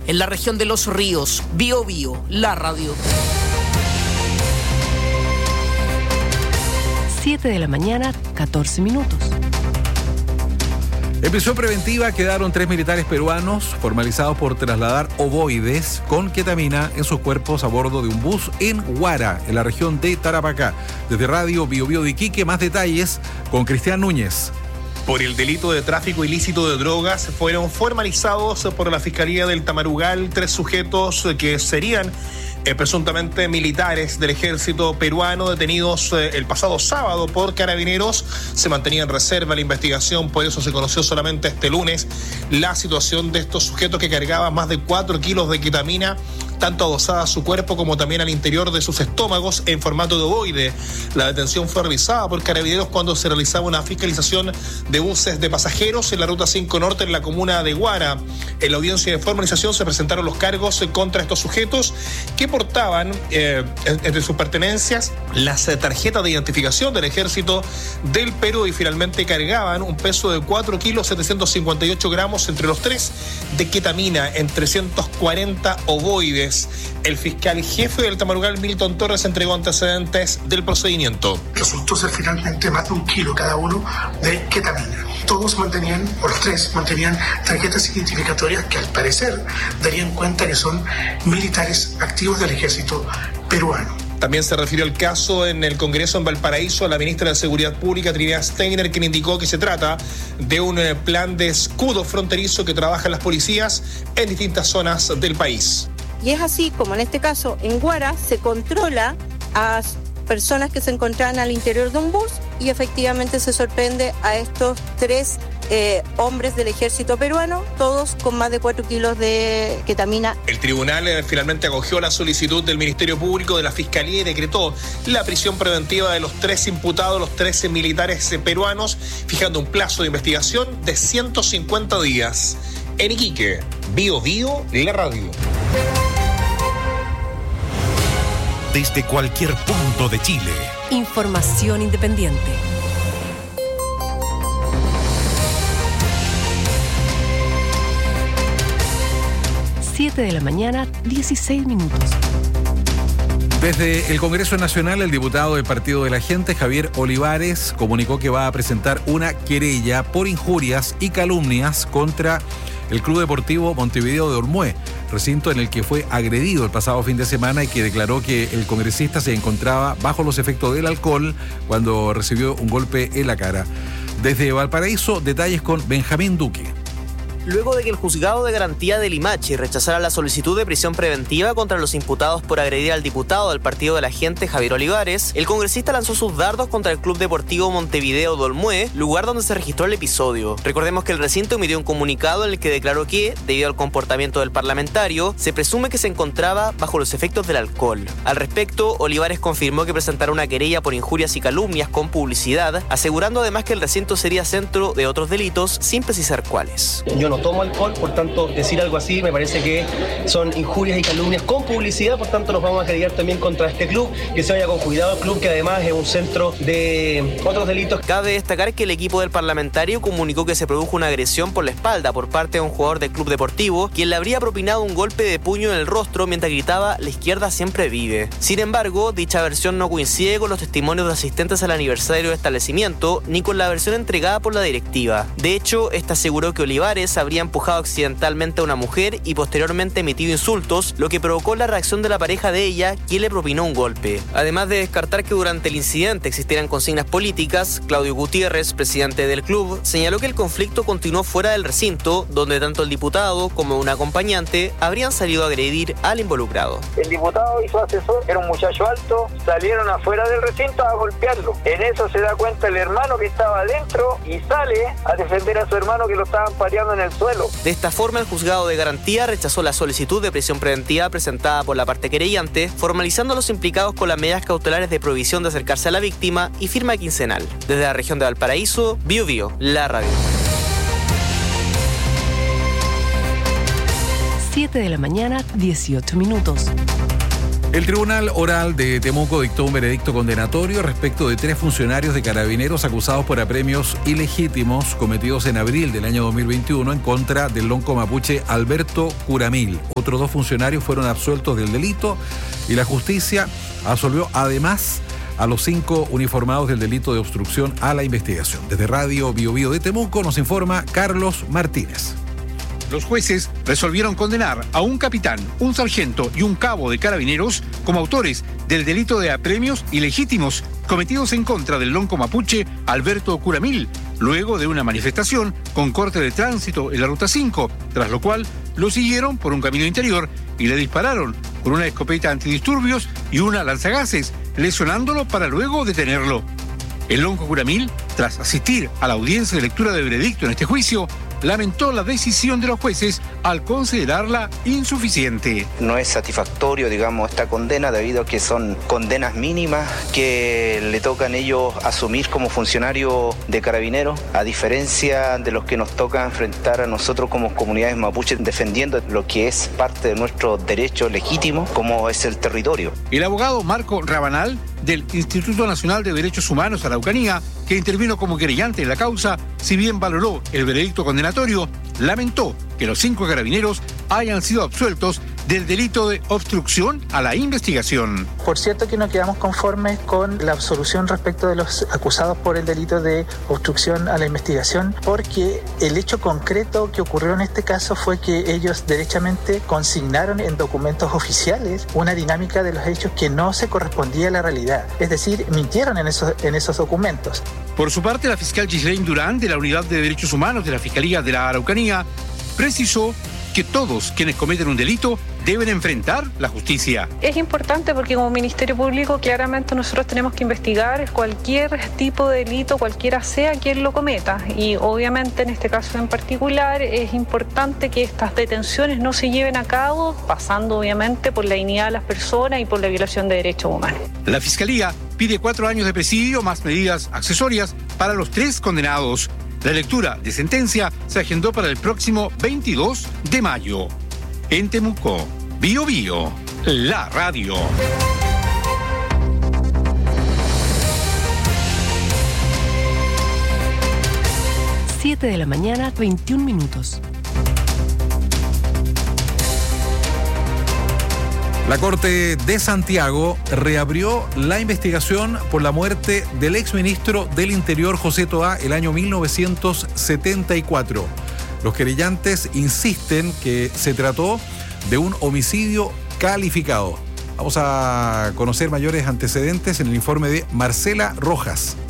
En la región de Los Ríos, Biobío, la radio. 7 de la mañana, 14 minutos. En prisión preventiva quedaron 3 militares peruanos formalizados por trasladar ovoides con ketamina en sus cuerpos a bordo de un bus en Huara, en la región de Tarapacá. Desde Radio Biobío de Iquique, más detalles con Cristian Núñez. Por el delito de tráfico ilícito de drogas fueron formalizados por la Fiscalía del Tamarugal 3 sujetos que serían presuntamente militares del ejército peruano detenidos el pasado sábado por carabineros. Se mantenía en reserva la investigación, por eso se conoció solamente este lunes la situación de estos sujetos que cargaban más de 4 kilos de ketamina, tanto adosada a su cuerpo como también al interior de sus estómagos en formato de ovoide. La detención fue realizada por carabineros cuando se realizaba una fiscalización de buses de pasajeros en la Ruta 5 Norte en la comuna de Huara. En la audiencia de formalización se presentaron los cargos contra estos sujetos que portaban entre sus pertenencias las tarjetas de identificación del ejército del Perú y finalmente cargaban un peso de 4 kilos 758 gramos entre los 3 de ketamina en 340 ovoides. El fiscal jefe del Tamarugal, Milton Torres, entregó antecedentes del procedimiento. Resultó ser finalmente más de 1 kilo cada uno de ketamina. Todos mantenían, o los 3, mantenían tarjetas identificatorias que al parecer darían cuenta que son militares activos del ejército peruano. También se refirió el caso en el Congreso en Valparaíso a la ministra de Seguridad Pública, Trinidad Steiner, quien indicó que se trata de un plan de escudo fronterizo que trabajan las policías en distintas zonas del país. Y es así como en este caso en Huara se controla a personas que se encontraban al interior de un bus y efectivamente se sorprende a estos 3 hombres del ejército peruano, todos con más de 4 kilos de ketamina. El tribunal finalmente acogió la solicitud del Ministerio Público de la Fiscalía y decretó la prisión preventiva de los 3 imputados, los 13 militares peruanos, fijando un plazo de investigación de 150 días. En Iquique, Biobío, la radio. Desde cualquier punto de Chile. Información independiente. 7 de la mañana, 16 minutos. Desde el Congreso Nacional, el diputado del Partido de la Gente, Javier Olivares, comunicó que va a presentar una querella por injurias y calumnias contra el Club Deportivo Montevideo de Olmué, recinto en el que fue agredido el pasado fin de semana y que declaró que el congresista se encontraba bajo los efectos del alcohol cuando recibió un golpe en la cara. Desde Valparaíso, detalles con Benjamín Duque. Luego de que el juzgado de garantía de Limache rechazara la solicitud de prisión preventiva contra los imputados por agredir al diputado del Partido de la Gente, Javier Olivares, el congresista lanzó sus dardos contra el Club Deportivo Montevideo de Olmué, lugar donde se registró el episodio. Recordemos que el recinto emitió un comunicado en el que declaró que, debido al comportamiento del parlamentario, se presume que se encontraba bajo los efectos del alcohol. Al respecto, Olivares confirmó que presentará una querella por injurias y calumnias con publicidad, asegurando además que el recinto sería centro de otros delitos, sin precisar cuáles. Yo no tomo alcohol, por tanto, decir algo así me parece que son injurias y calumnias con publicidad, por tanto nos vamos a querellar también contra este club, que se vaya con cuidado, el club que además es un centro de otros delitos. Cabe destacar que el equipo del parlamentario comunicó que se produjo una agresión por la espalda por parte de un jugador del club deportivo, quien le habría propinado un golpe de puño en el rostro mientras gritaba "La izquierda siempre vive". Sin embargo, dicha versión no coincide con los testimonios de asistentes al aniversario del establecimiento, ni con la versión entregada por la directiva. De hecho, esta aseguró que Olivares habría empujado accidentalmente a una mujer y posteriormente emitido insultos, lo que provocó la reacción de la pareja de ella, quien le propinó un golpe. Además de descartar que durante el incidente existieran consignas políticas, Claudio Gutiérrez, presidente del club, señaló que el conflicto continuó fuera del recinto, donde tanto el diputado como un acompañante habrían salido a agredir al involucrado. El diputado y su asesor, era un muchacho alto, salieron afuera del recinto a golpearlo. En eso se da cuenta el hermano que estaba adentro y sale a defender a su hermano que lo estaban pateando en el suelo. De esta forma, el juzgado de garantía rechazó la solicitud de prisión preventiva presentada por la parte querellante, formalizando a los implicados con las medidas cautelares de prohibición de acercarse a la víctima y firma quincenal. Desde la región de Valparaíso, Biobío, la radio. 7 de la mañana, 18 minutos. El Tribunal Oral de Temuco dictó un veredicto condenatorio respecto de 3 funcionarios de Carabineros acusados por apremios ilegítimos cometidos en abril del año 2021 en contra del lonco mapuche Alberto Curamil. Otros 2 funcionarios fueron absueltos del delito y la justicia absolvió además a los 5 uniformados del delito de obstrucción a la investigación. Desde Radio Bio Bio de Temuco nos informa Carlos Martínez. Los jueces resolvieron condenar a un capitán, un sargento y un cabo de Carabineros como autores del delito de apremios ilegítimos cometidos en contra del lonco mapuche Alberto Curamil, luego de una manifestación con corte de tránsito en la Ruta 5, tras lo cual lo siguieron por un camino interior y le dispararon con una escopeta antidisturbios y una lanzagases, lesionándolo para luego detenerlo. El lonco Curamil, tras asistir a la audiencia de lectura de veredicto en este juicio, lamentó la decisión de los jueces al considerarla insuficiente. No es satisfactorio, digamos, esta condena debido a que son condenas mínimas que le tocan ellos asumir como funcionarios de Carabineros, a diferencia de los que nos toca enfrentar a nosotros como comunidades mapuches defendiendo lo que es parte de nuestro derecho legítimo, como es el territorio. El abogado Marco Rabanal, del Instituto Nacional de Derechos Humanos Araucanía, que intervino como querellante en la causa, si bien valoró el veredicto condenatorio, lamentó que los 5 carabineros hayan sido absueltos del delito de obstrucción a la investigación. Por cierto que no quedamos conformes con la absolución respecto de los acusados por el delito de obstrucción a la investigación, porque el hecho concreto que ocurrió en este caso fue que ellos derechamente consignaron en documentos oficiales una dinámica de los hechos que no se correspondía a la realidad, es decir, mintieron en esos documentos. Por su parte, la fiscal Gislaine Durán, de la Unidad de Derechos Humanos de la Fiscalía de la Araucanía, precisó que todos quienes cometen un delito deben enfrentar la justicia. Es importante porque como Ministerio Público claramente nosotros tenemos que investigar cualquier tipo de delito, cualquiera sea quien lo cometa. Y obviamente en este caso en particular es importante que estas detenciones no se lleven a cabo pasando obviamente por la dignidad de las personas y por la violación de derechos humanos. La Fiscalía pide 4 años de presidio más medidas accesorias para los 3 condenados. La lectura de sentencia se agendó para el próximo 22 de mayo. En Temuco, Bio Bio, la radio. 7 de la mañana, 21 minutos. La Corte de Santiago reabrió la investigación por la muerte del exministro del Interior José Toá el año 1974. Los querellantes insisten que se trató de un homicidio calificado. Vamos a conocer mayores antecedentes en el informe de Marcela Rojas.